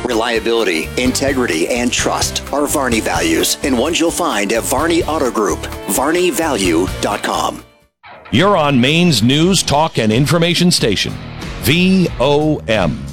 Reliability, integrity, and trust are Varney values, and ones you'll find at Varney Auto Group. VarneyValue.com. You're on Maine's news, talk, and information station, VOM.